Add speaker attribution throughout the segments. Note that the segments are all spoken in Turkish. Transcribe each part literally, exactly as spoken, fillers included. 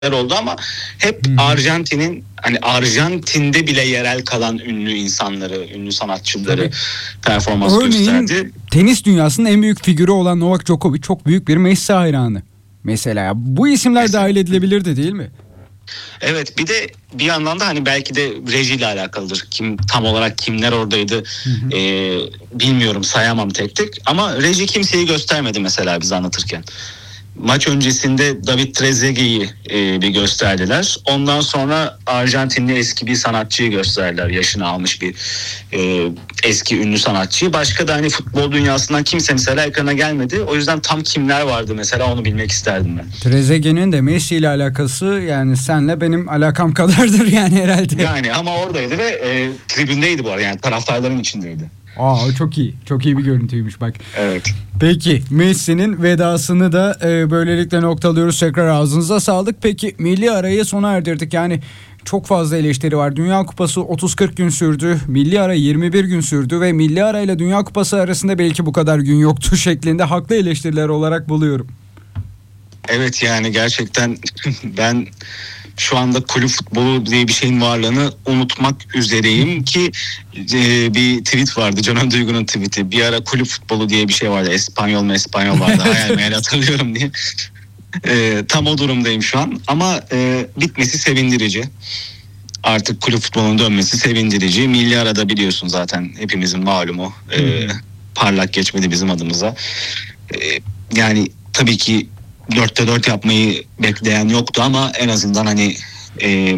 Speaker 1: oldu ama hep
Speaker 2: Hı.
Speaker 1: Arjantin'in hani Arjantin'de bile yerel kalan ünlü insanları, ünlü sanatçıları
Speaker 2: Tabii.
Speaker 1: performans
Speaker 2: Örneğin
Speaker 1: gösterdi.
Speaker 2: tenis dünyasının en büyük figürü olan Novak Djokovic çok büyük bir Messi hayranı. Mesela bu isimler
Speaker 1: Mesela.
Speaker 2: dahil edilebilirdi değil mi?
Speaker 1: Evet, bir de bir yandan da hani belki de rejiyle alakalıdır. Kim tam olarak kimler oradaydı
Speaker 2: Hı hı.
Speaker 1: e, bilmiyorum, sayamam tek tek. Ama reji kimseyi göstermedi mesela biz anlatırken. Maç öncesinde David Trezeguet'i e, bir gösterdiler. Ondan sonra Arjantinli eski bir sanatçıyı gösterdiler. Yaşını almış bir e, eski ünlü sanatçıyı. Başka da hani futbol dünyasından kimse mesela ekrana gelmedi. O yüzden tam kimler vardı mesela, onu bilmek isterdim ben.
Speaker 2: Trezeguet'in de Messi ile alakası yani senle benim alakam kadardır yani herhalde.
Speaker 1: Yani ama oradaydı ve e, tribündeydi bu arada, yani taraftarların içindeydi.
Speaker 2: Aa, çok iyi. Çok iyi bir görüntüymüş bak.
Speaker 1: Evet.
Speaker 2: Peki Messi'nin vedasını da e, böylelikle noktalıyoruz. Tekrar ağzınıza sağlık. Peki milli arayı sona erdirdik. Yani çok fazla eleştiri var. Dünya Kupası otuz kırk gün sürdü. Milli ara yirmi bir gün sürdü ve milli ara ile Dünya Kupası arasında belki bu kadar gün yoktu şeklinde haklı eleştiriler olarak buluyorum.
Speaker 1: Evet, yani gerçekten ben şu anda kulüp futbolu diye bir şeyin varlığını unutmak üzereyim ki e, bir tweet vardı, Can Duygu'nun tweeti. Bir ara kulüp futbolu diye bir şey vardı. Espanyol mu Espanyol vardı. Hayal meyal hatırlıyorum diye. E, tam o durumdayım şu an. Ama e, bitmesi sevindirici. Artık kulüp futbolunun dönmesi sevindirici. Milli arada biliyorsun zaten hepimizin malumu. E, parlak geçmedi bizim adımıza. E, yani tabii ki dörtte dört yapmayı bekleyen yoktu ama en azından hani e,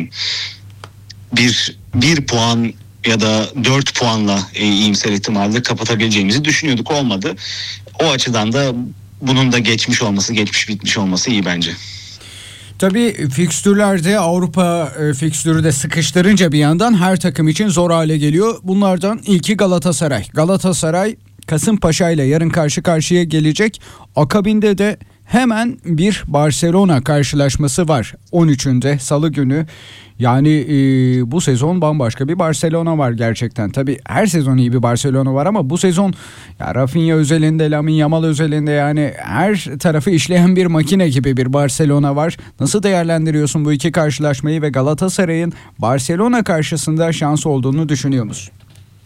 Speaker 1: bir bir puan ya da dört puanla e, iyimser ihtimalle kapatabileceğimizi düşünüyorduk, olmadı. O açıdan da bunun da geçmiş olması, geçmiş bitmiş olması iyi bence.
Speaker 2: Tabii fikstürlerde Avrupa e, fikstürü de sıkıştırınca bir yandan her takım için zor hale geliyor. Bunlardan ilki Galatasaray. Galatasaray Kasımpaşa ile yarın karşı karşıya gelecek. Akabinde de hemen bir Barcelona karşılaşması var. on üçünde Salı günü. Yani e, bu sezon bambaşka bir Barcelona var gerçekten. Tabii her sezon iyi bir Barcelona var ama bu sezon ya Rafinha özelinde, Lamine Yamal özelinde yani her tarafı işleyen bir makine gibi bir Barcelona var. Nasıl değerlendiriyorsun bu iki karşılaşmayı ve Galatasaray'ın Barcelona karşısında şans olduğunu düşünüyor musun?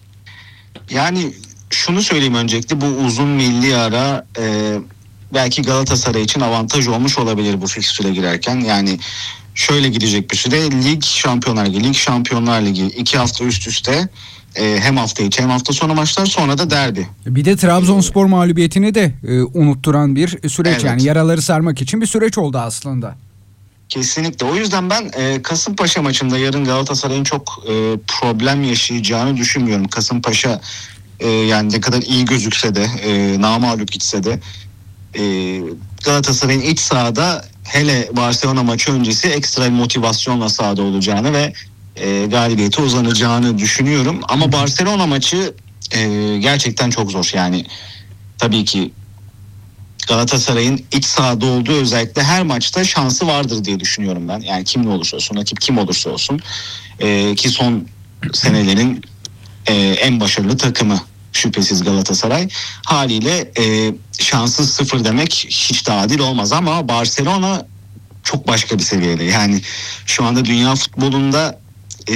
Speaker 1: Yani şunu söyleyeyim öncelikle, bu uzun milli ara e, belki Galatasaray için avantaj olmuş olabilir bu fikstüre girerken. Yani şöyle gidecek bir süre: lig, Şampiyonlar Ligi, lig, Şampiyonlar Ligi, iki hafta üst üste e, hem hafta içi hem hafta sonu maçlar, sonra da derbi.
Speaker 2: Bir de Trabzonspor mağlubiyetini de e, unutturan bir süreç.
Speaker 1: Evet.
Speaker 2: Yani yaraları sarmak için bir süreç oldu aslında.
Speaker 1: Kesinlikle. O yüzden ben e, Kasımpaşa maçında yarın Galatasaray'ın çok e, problem yaşayacağını düşünmüyorum. Kasımpaşa e, yani ne kadar iyi gözükse de, e, namağlup gitse de e, Galatasaray'ın iç sahada, hele Barcelona maçı öncesi ekstra bir motivasyonla sahada olacağını ve e, galibiyete uzanacağını düşünüyorum. Ama Barcelona maçı e, gerçekten çok zor. Yani tabii ki Galatasaray'ın iç sahada olduğu özellikle her maçta şansı vardır diye düşünüyorum ben. Yani kim ne olursa olsun, rakip kim olursa olsun e, ki son senelerin e, en başarılı takımı şüphesiz Galatasaray. Haliyle e, şanssız sıfır demek hiç de adil olmaz ama Barcelona çok başka bir seviyede. Yani şu anda dünya futbolunda e,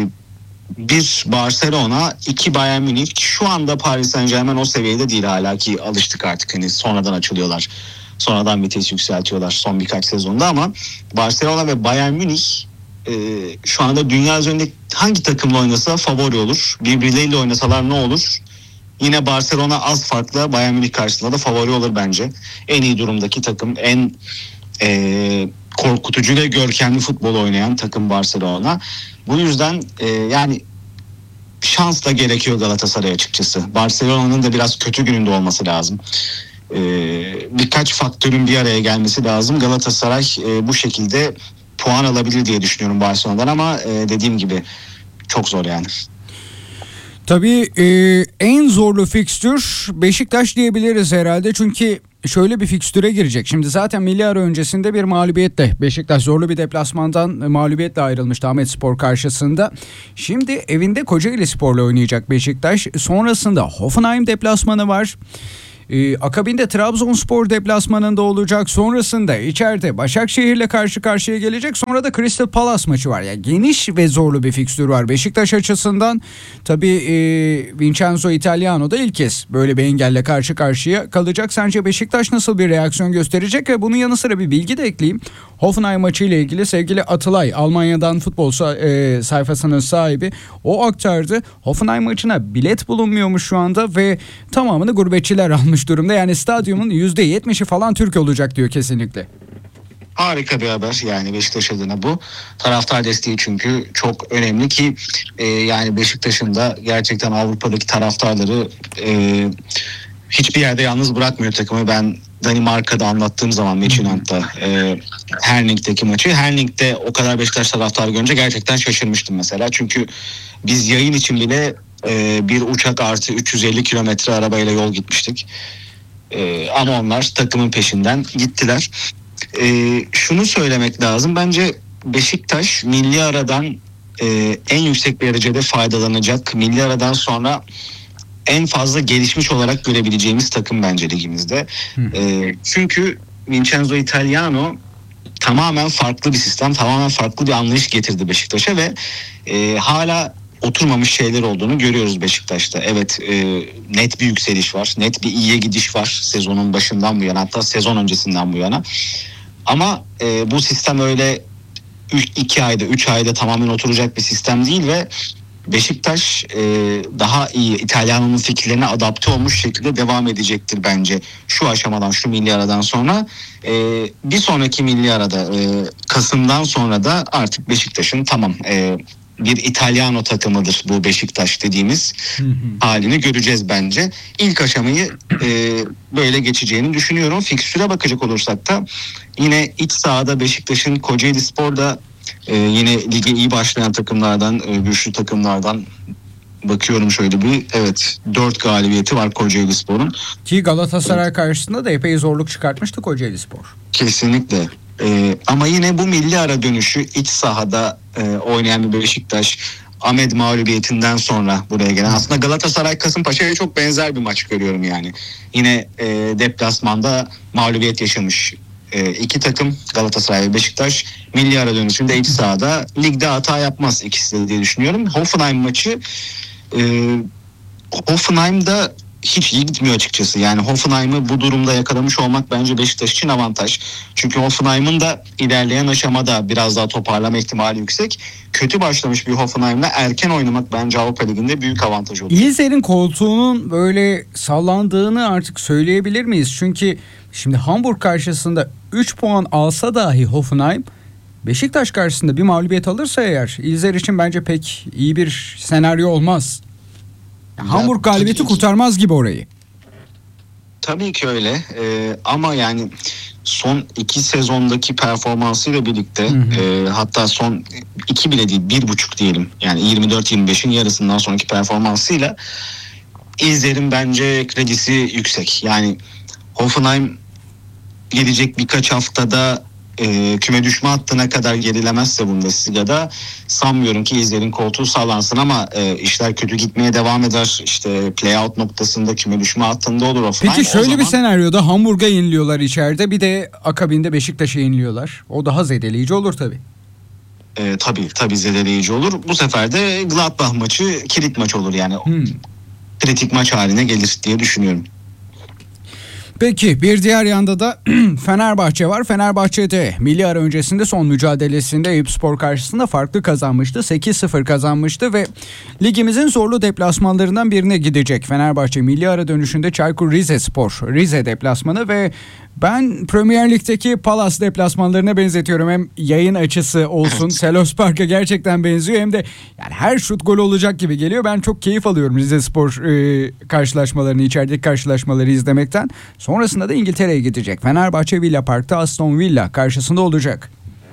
Speaker 1: bir Barcelona, iki Bayern Münih. Şu anda Paris Saint-Germain o seviyede değil hala, ki alıştık artık, hani sonradan açılıyorlar. Sonradan vites yükseltiyorlar son birkaç sezonda, ama Barcelona ve Bayern Münih e, şu anda dünya üzerinde hangi takımla oynasa favori olur. Birbirleriyle oynasalar ne olur? Yine Barcelona az farklı Bayern Münih karşısında da favori olur bence. En iyi durumdaki takım, en e, korkutucu ve görkemli futbol oynayan takım Barcelona. Bu yüzden e, yani şans da gerekiyor Galatasaray açıkçası. Barcelona'nın da biraz kötü gününde olması lazım. E, birkaç faktörün bir araya gelmesi lazım. Galatasaray e, bu şekilde puan alabilir diye düşünüyorum Barcelona'dan, ama e, dediğim gibi çok zor yani.
Speaker 2: Tabii e, en zorlu fikstür Beşiktaş diyebiliriz herhalde. Çünkü şöyle bir fikstüre girecek. Şimdi zaten milli ara öncesinde bir mağlubiyetle Beşiktaş zorlu bir deplasmandan mağlubiyetle ayrılmıştı Ahmetspor karşısında. Şimdi evinde Kocaelispor'la oynayacak Beşiktaş. Sonrasında Hoffenheim deplasmanı var. Ee, akabinde Trabzonspor deplasmanında olacak. Sonrasında içeride Başakşehir'le karşı karşıya gelecek. Sonra da Crystal Palace maçı var. Yani geniş ve zorlu bir fikstür var Beşiktaş açısından. Tabii e, Vincenzo Italiano da ilk kez böyle bir engelle karşı karşıya kalacak. Sence Beşiktaş nasıl bir reaksiyon gösterecek? Ve bunun yanı sıra bir bilgi de ekleyeyim. Hoffenheim maçı ile ilgili sevgili Atılay, Almanya'dan futbol e, sayfasının sahibi, o aktardı. Hoffenheim maçına bilet bulunmuyormuş şu anda ve tamamını gurbetçiler almış durumda. Yani stadyumun yüzde yetmişi falan Türk olacak diyor kesinlikle.
Speaker 1: Harika bir haber yani Beşiktaş adına bu. Taraftar desteği çünkü çok önemli ki e, yani Beşiktaş'ın da gerçekten Avrupa'daki taraftarları e, hiçbir yerde yalnız bırakmıyor takımı. Ben Danimarka'da anlattığım zaman Midtjylland'da e, Herning'deki maçı. Herning'de o kadar Beşiktaş taraftarı görünce gerçekten şaşırmıştım mesela. Çünkü biz yayın için bile e, bir uçak artı üç yüz elli kilometre arabayla yol gitmiştik. E, ama onlar takımın peşinden gittiler. E, şunu söylemek lazım. Bence Beşiktaş milli aradan e, en yüksek derecede faydalanacak. Milli aradan sonra en fazla gelişmiş olarak görebileceğimiz takım bence ligimizde. E, çünkü Vincenzo Italiano tamamen farklı bir sistem, tamamen farklı bir anlayış getirdi Beşiktaş'a ve e, hala oturmamış şeyler olduğunu görüyoruz Beşiktaş'ta. Evet, e, net bir yükseliş var, net bir iyiye gidiş var sezonun başından bu yana, hatta sezon öncesinden bu yana. Ama e, bu sistem öyle iki ayda, üç ayda tamamen oturacak bir sistem değil ve Beşiktaş e, daha iyi İtalyan'ın fikirlerine adapte olmuş şekilde devam edecektir bence şu aşamadan, şu milli aradan sonra. E, bir sonraki milli arada e, Kasım'dan sonra da artık Beşiktaş'ın tamam e, bir İtalyano takımıdır bu Beşiktaş dediğimiz halini göreceğiz bence. İlk aşamayı e, böyle geçeceğini düşünüyorum. Fikstüre bakacak olursak da yine iç sahada Beşiktaş'ın Kocaelispor'da Ee, yine lige iyi başlayan takımlardan, e, güçlü takımlardan bakıyorum şöyle bir. Evet, dört galibiyeti var Kocaelispor'un.
Speaker 2: Ki Galatasaray karşısında da epey zorluk çıkartmıştı Kocaelispor.
Speaker 1: Kesinlikle. Ee, ama yine bu milli ara dönüşü iç sahada e, oynayan bir Beşiktaş, Ahmed mağlubiyetinden sonra buraya gelen. Aslında Galatasaray Kasımpaşa'ya çok benzer bir maç görüyorum yani. Yine e, deplasmanda mağlubiyet yaşamış E, iki takım, Galatasaray ve Beşiktaş, milli ara dönüşünde iç sahada ligde hata yapmaz ikisi de diye düşünüyorum. Hoffenheim maçı e, Hoffenheim'da hiç iyi gitmiyor açıkçası. Yani Hoffenheim'ı bu durumda yakalamış olmak bence Beşiktaş için avantaj. Çünkü Hoffenheim'ın da ilerleyen aşamada biraz daha toparlama ihtimali yüksek. Kötü başlamış bir Hoffenheim'le erken oynamak bence Avrupa Ligi'nde büyük avantaj olur.
Speaker 2: İlzer'in koltuğunun böyle sallandığını artık söyleyebilir miyiz? Çünkü şimdi Hamburg karşısında üç puan alsa dahi Hoffenheim, Beşiktaş karşısında bir mağlubiyet alırsa eğer İlzer için bence pek iyi bir senaryo olmaz. Ya, Hamburg galibiyeti kurtarmaz gibi orayı.
Speaker 1: Tabii ki öyle ee, ama yani son iki sezondaki performansıyla birlikte hı hı. E, hatta son iki bile değil bir buçuk diyelim yani yirmi dört yirmi beşin yarısından sonraki performansıyla İlzer'in bence kredisi yüksek. Yani Hoffenheim gelecek birkaç haftada e, küme düşme hattına kadar gerilemezse Bundesliga'da sanmıyorum ki İzler'in koltuğu sağlansın ama e, işler kötü gitmeye devam eder. İşte playout noktasında küme düşme hattında olur Hoffenheim.
Speaker 2: Peki şöyle
Speaker 1: zaman...
Speaker 2: bir senaryoda Hamburg'a yeniliyorlar içeride, bir de akabinde Beşiktaş'a yeniliyorlar. O daha zedeleyici olur tabii.
Speaker 1: E, tabii tabii zedeleyici olur. Bu sefer de Gladbach maçı kilit maç olur yani. Hmm. Kritik maç haline gelir diye düşünüyorum.
Speaker 2: Peki bir diğer yanda da Fenerbahçe var. Fenerbahçe'de milli ara öncesinde son mücadelesinde Eyüpspor karşısında farklı kazanmıştı. sekiz sıfır kazanmıştı ve ligimizin zorlu deplasmanlarından birine gidecek. Fenerbahçe milli ara dönüşünde Çaykur Rizespor, Rize deplasmanı ve ben Premier Lig'deki Palace deplasmanlarına benzetiyorum. Hem yayın açısı olsun, Selos Park'a gerçekten benziyor, hem de yani her şut gol olacak gibi geliyor. Ben çok keyif alıyorum Rizespor e, karşılaşmalarını, içerideki karşılaşmaları izlemekten. Sonrasında da İngiltere'ye gidecek. Fenerbahçe Villa Park'ta Aston Villa karşısında olacak.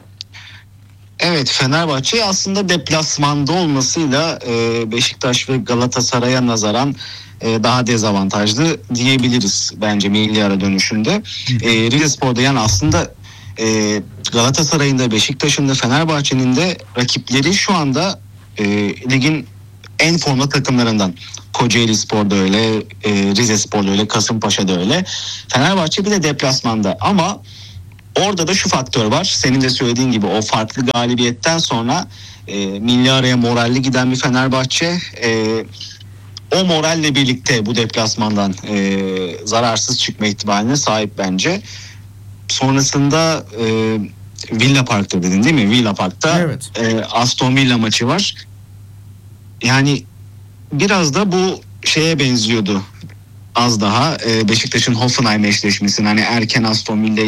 Speaker 1: Evet, Fenerbahçe aslında deplasmanda olmasıyla e, Beşiktaş ve Galatasaray'a nazaran e, daha dezavantajlı diyebiliriz bence milli ara dönüşünde. E, Rizespor'da yani aslında e, Galatasaray'ın da Beşiktaş'ın da Fenerbahçe'nin de rakipleri şu anda e, ligin en formda takımlarından. Kocaeli Spor da öyle, e, Rize Spor da öyle, Kasımpaşa da öyle. Fenerbahçe bir de deplasmanda ama orada da şu faktör var. Senin de söylediğin gibi o farklı galibiyetten sonra e, milli araya moralli giden bir Fenerbahçe e, o moralle birlikte bu deplasmandan e, zararsız çıkma ihtimaline sahip bence. Sonrasında e, Villa Park'ta dedin değil mi? Villa Park'ta
Speaker 2: Evet.
Speaker 1: e, Aston Villa maçı var. Yani biraz da bu şeye benziyordu az daha e, Beşiktaş'ın Hoffenheim eşleşmesine, hani erken Aston Villa'yı